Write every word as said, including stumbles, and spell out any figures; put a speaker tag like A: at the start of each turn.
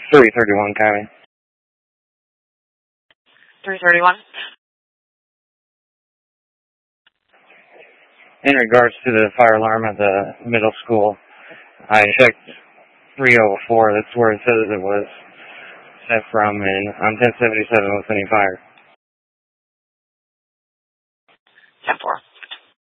A: three thirty-one County.
B: three thirty-one.
A: In regards to the fire alarm at the middle school, I checked three oh four. That's where it says it was set from, and on ten seventy-seven was any fire.